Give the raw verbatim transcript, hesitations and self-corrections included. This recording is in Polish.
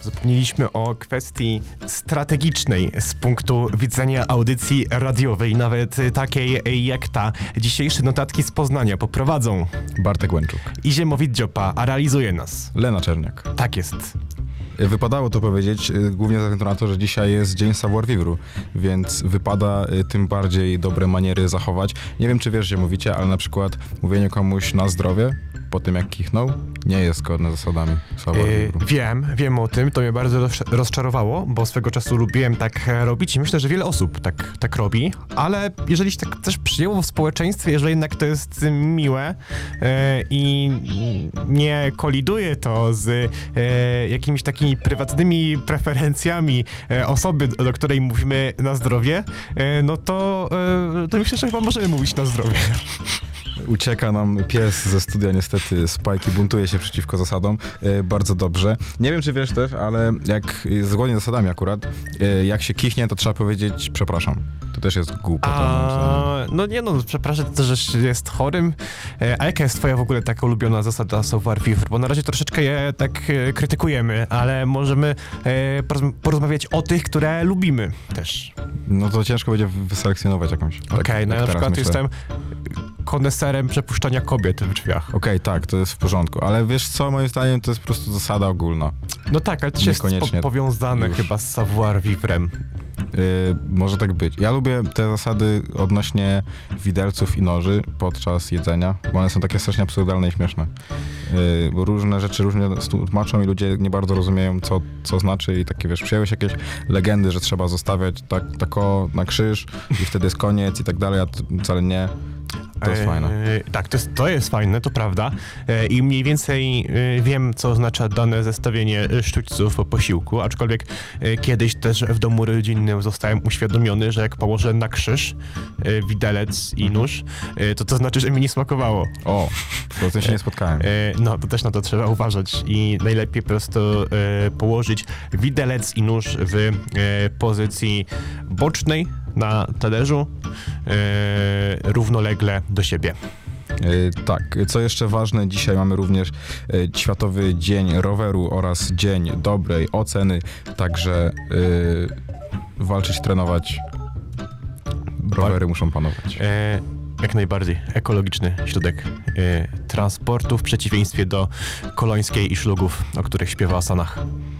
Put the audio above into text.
Zapomnieliśmy o kwestii strategicznej z punktu widzenia audycji radiowej, nawet takiej jak ta. Dzisiejsze notatki z Poznania poprowadzą Bartek Łęczuk. i Ziemowit Dziopa, a realizuje nas Lena Czerniak. Tak jest. Wypadało to powiedzieć, y, głównie ze względu na to, że dzisiaj jest dzień savoir-vivre, więc wypada y, tym bardziej dobre maniery zachować. Nie wiem, czy wiesz, Ziemowicie, ale na przykład mówienie komuś na zdrowie po tym, jak kichnął, nie jest zgodne z zasadami savoir-vivre. Yy, wiem, wiem o tym, to mnie bardzo roz- rozczarowało, bo swego czasu lubiłem tak robić i myślę, że wiele osób tak, tak robi, ale jeżeli się tak też przyjęło w społeczeństwie, że jednak to jest miłe yy, i nie koliduje to z yy, jakimiś takimi prywatnymi preferencjami yy, osoby, do której mówimy na zdrowie, yy, no to, yy, to myślę, że chyba możemy mówić na zdrowie. Ucieka nam pies ze studia, niestety Spike buntuje się przeciwko zasadom. E, bardzo dobrze. Nie wiem, czy wiesz też, ale jak zgodnie z zasadami akurat, e, jak się kichnie, to trzeba powiedzieć przepraszam. To też jest głupota. A, no nie no, przepraszam, że jest chorym. E, A jaka jest twoja w ogóle taka ulubiona zasada savoir-vivre? Bo na razie troszeczkę je tak e, krytykujemy, ale możemy e, porozm- porozmawiać o tych, które lubimy też. No to ciężko będzie wyselekcjonować jakąś. Okej, tak, no ja jak na teraz przykład myślę. jestem koneserem przepuszczania kobiet w drzwiach. Okej, tak, to jest w porządku, ale wiesz co, moim zdaniem to jest po prostu zasada ogólna. No tak, ale to jest Niekoniecznie po- powiązane już. chyba z savoir-vivre'em. Yy, może tak być. Ja lubię te zasady odnośnie widelców i noży podczas jedzenia, bo one są takie strasznie absurdalne i śmieszne. Yy, bo różne rzeczy różnie tłumaczą i ludzie nie bardzo rozumieją, co, co znaczy i takie, wiesz, przyjęły się jakieś legendy, że trzeba zostawiać tak, tak o, na krzyż i wtedy jest koniec i tak dalej, a to wcale nie. To jest E, fajne. Tak, to jest, to jest fajne, to prawda. E, I mniej więcej e, wiem, co oznacza dane zestawienie e, sztućców po posiłku, aczkolwiek e, kiedyś też w domu rodzinnym zostałem uświadomiony, że jak położę na krzyż e, widelec i nóż, e, to to znaczy, że mi nie smakowało. O, to z tym się nie spotkałem. E, No, to też na to trzeba uważać i najlepiej po prostu e, położyć widelec i nóż w e, pozycji bocznej na talerzu, e, równolegle do siebie. Yy, tak, co jeszcze ważne, dzisiaj mamy również yy, Światowy Dzień Roweru oraz Dzień Dobrej Oceny, także yy, walczyć, trenować, rowery muszą panować. E, jak najbardziej ekologiczny środek e, transportu w przeciwieństwie do Kolońskiej i Szlugów, o których śpiewa o Sanach.